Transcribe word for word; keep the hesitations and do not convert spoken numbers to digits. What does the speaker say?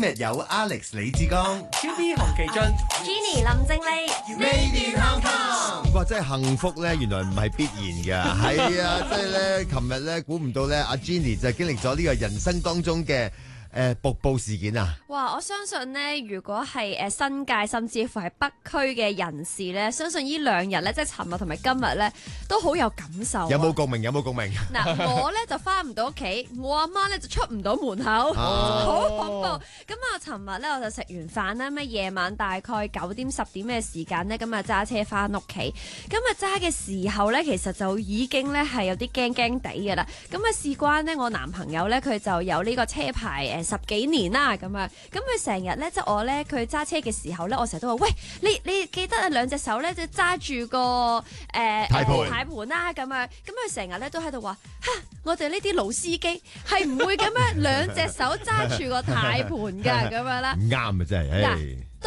日有 Alex 李志剛、 Q B 洪其俊、 Jenny 林正麗。 Made in Hong Kong。 哇！真係幸福咧，原來唔係必然嘅，係啊！即係咧，琴日咧估唔到咧，阿 Jenny 就經歷咗呢個人生當中嘅。誒瀑布事件啊！ 哇！我相信呢，如果係誒新界甚至乎係北區嘅人士咧，相信呢兩日咧，即係尋日同埋今日咧，都好有感受、啊。 有冇共鳴？有冇共鳴？ 嗱，我咧就翻唔到屋企，我阿媽咧就出唔到門口，好、啊、恐怖。咁啊，尋日咧我就食完飯啦，咁夜晚大概九點十點嘅時間咧，咁啊揸車翻屋企。咁啊揸嘅時候咧，其實就已經咧係有啲驚驚地嘅啦。咁啊事關呢，我男朋友咧佢就有呢個車牌誒。十幾年啦咁樣，咁佢成日咧，即係我咧，佢揸車嘅時候咧，我成日都話：喂，你你記得啊，兩隻手咧就揸住個誒軚盤軚盤啦咁樣。咁佢成日咧都喺度話：嚇，我哋呢啲老司機係唔會咁樣兩隻手揸住個軚盤㗎咁樣啦。 唔啱啊，真係。